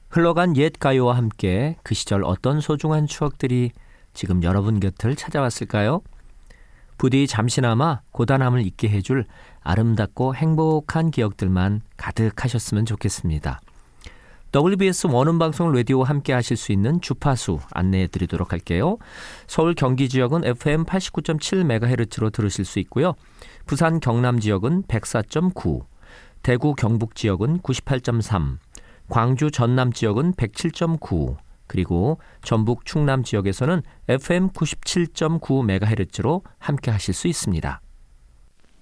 흘러간 옛 가요와 함께 그 시절 어떤 소중한 추억들이 지금 여러분 곁을 찾아왔을까요? 부디 잠시나마 고단함을 잊게 해줄 아름답고 행복한 기억들만 가득하셨으면 좋겠습니다. WBS 원음방송 라디오와 함께 하실 수 있는 주파수 안내해 드리도록 할게요. 서울 경기 지역은 FM 89.7MHz로 들으실 수 있고요. 부산 경남 지역은 104.9, 대구 경북 지역은 98.3, 광주 전남 지역은 107.9, 그리고 전북 충남 지역에서는 FM 97.9MHz로 함께 하실 수 있습니다.